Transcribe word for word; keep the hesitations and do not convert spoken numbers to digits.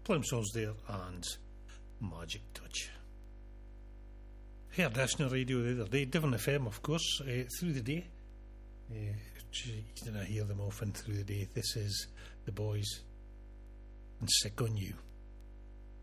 Plimsolls there and Magic Touch. Heard National Radio the other day, Devon F M, of course, uh, through the day. Uh, you didn't hear them often through the day. This is The Boys and Sick on You.